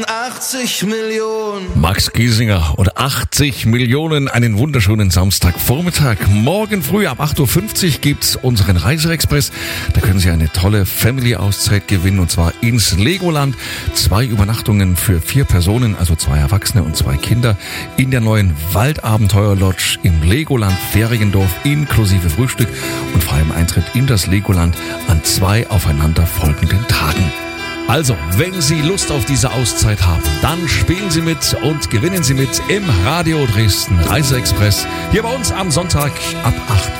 80 Millionen. Max Giesinger und 80 Millionen, einen wunderschönen Samstagvormittag. Morgen früh ab 8.50 Uhr gibt's unseren Reiseexpress. Da können Sie eine tolle Family-Auszeit gewinnen, und zwar ins Legoland. 2 Übernachtungen für 4 Personen, also 2 Erwachsene und 2 Kinder, in der neuen Waldabenteuer-Lodge im Legoland Feriendorf inklusive Frühstück und vor allem Eintritt in das Legoland an 2 aufeinander folgenden Tagen. Also, wenn Sie Lust auf diese Auszeit haben, dann spielen Sie mit und gewinnen Sie mit im Radio Dresden Reiseexpress hier bei uns am Sonntag ab 8